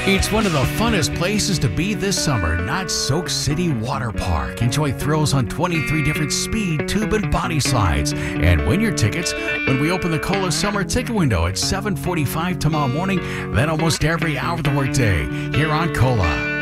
It's one of the funnest places to be this summer, Not Soak City Water Park. Enjoy thrills on 23 different speed, tube, and body slides. And win your tickets when we open the Cola Summer Ticket Window at 7:45 tomorrow morning, then almost every hour of the workday here on Cola.